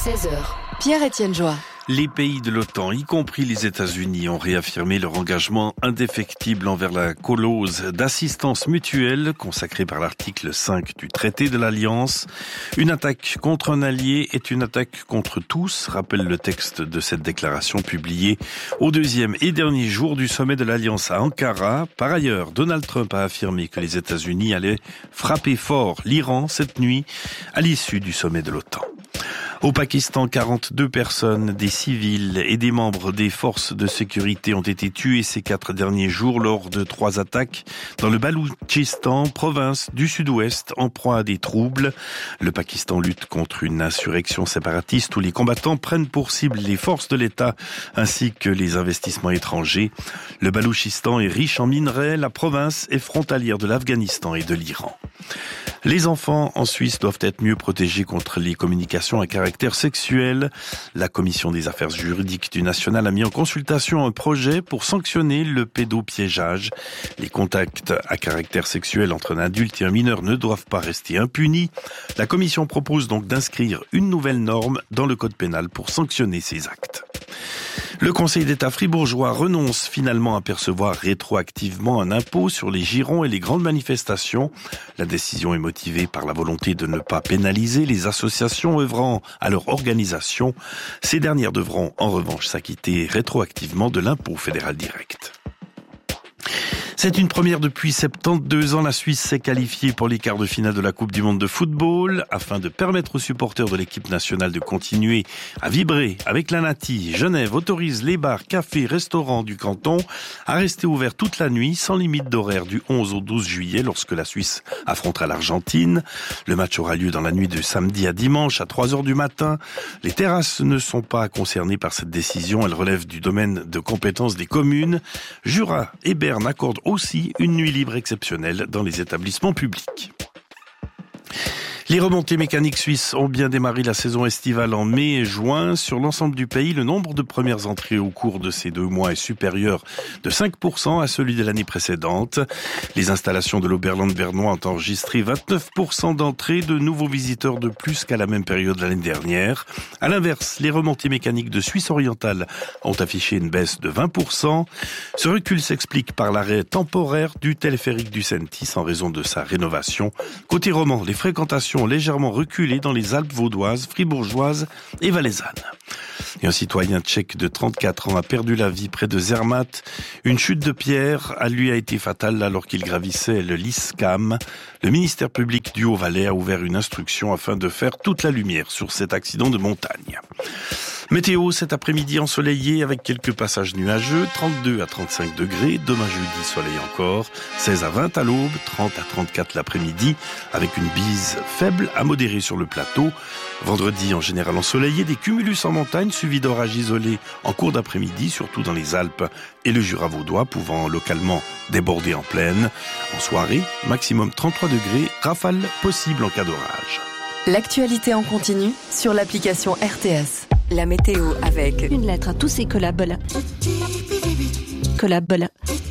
16h. Pierre-Étienne Joie. Les pays de l'OTAN, y compris les États-Unis, ont réaffirmé leur engagement indéfectible envers la clause d'assistance mutuelle consacrée par l'article 5 du traité de l'Alliance. Une attaque contre un allié est une attaque contre tous, rappelle le texte de cette déclaration publiée au deuxième et dernier jour du sommet de l'Alliance à Ankara. Par ailleurs, Donald Trump a affirmé que les États-Unis allaient frapper fort l'Iran cette nuit à l'issue du sommet de l'OTAN. Au Pakistan, 42 personnes, des civils et des membres des forces de sécurité ont été tués ces 4 derniers jours lors de 3 attaques dans le Baloutchistan, province du sud-ouest, en proie à des troubles. Le Pakistan lutte contre une insurrection séparatiste où les combattants prennent pour cible les forces de l'État ainsi que les investissements étrangers. Le Baloutchistan est riche en minerais, la province est frontalière de l'Afghanistan et de l'Iran. Les enfants en Suisse doivent être mieux protégés contre les communications à caractère sexuel. La commission des affaires juridiques du national a mis en consultation un projet pour sanctionner le pédopiégeage. Les contacts à caractère sexuel entre un adulte et un mineur ne doivent pas rester impunis. La commission propose donc d'inscrire une nouvelle norme dans le code pénal pour sanctionner ces actes. Le Conseil d'État fribourgeois renonce finalement à percevoir rétroactivement un impôt sur les girons et les grandes manifestations. La décision est motivée par la volonté de ne pas pénaliser les associations œuvrant à leur organisation. Ces dernières devront en revanche s'acquitter rétroactivement de l'impôt fédéral direct. C'est une première depuis 72 ans. La Suisse s'est qualifiée pour les quarts de finale de la Coupe du Monde de football. Afin de permettre aux supporters de l'équipe nationale de continuer à vibrer avec la Nati, Genève autorise les bars, cafés, restaurants du canton à rester ouverts toute la nuit sans limite d'horaire du 11 au 12 juillet lorsque la Suisse affrontera l'Argentine. Le match aura lieu dans la nuit de samedi à dimanche à 3h du matin. Les terrasses ne sont pas concernées par cette décision. Elles relèvent du domaine de compétence des communes. Jura et Berne accordent aussi une nuit libre exceptionnelle dans les établissements publics. Les remontées mécaniques suisses ont bien démarré la saison estivale en mai et juin. Sur l'ensemble du pays, le nombre de premières entrées au cours de ces 2 mois est supérieur de 5% à celui de l'année précédente. Les installations de l'Oberland bernois ont enregistré 29% d'entrées, de nouveaux visiteurs de plus qu'à la même période l'année dernière. À l'inverse, les remontées mécaniques de Suisse orientale ont affiché une baisse de 20%. Ce recul s'explique par l'arrêt temporaire du téléphérique du Sentis en raison de sa rénovation. Côté roman, les fréquentations ont légèrement reculé dans les Alpes vaudoises, fribourgeoises et valaisannes. Et un citoyen tchèque de 34 ans a perdu la vie près de Zermatt. Une chute de pierre lui a été fatale alors qu'il gravissait le Lyskam. Le ministère public du Haut-Valais a ouvert une instruction afin de faire toute la lumière sur cet accident de montagne. Météo cet après-midi ensoleillé avec quelques passages nuageux, 32 à 35 degrés. Demain jeudi, soleil encore, 16 à 20 à l'aube, 30 à 34 l'après-midi, avec une bise faible à modérée sur le plateau. Vendredi, en général ensoleillé, des cumulus en montagne, suivis d'orages isolés en cours d'après-midi, surtout dans les Alpes et le Jura vaudois, pouvant localement déborder en plaine. En soirée, maximum 33 degrés, rafale possible en cas d'orage. L'actualité en continu sur l'application RTS. La météo avec une lettre à tous ces collabs.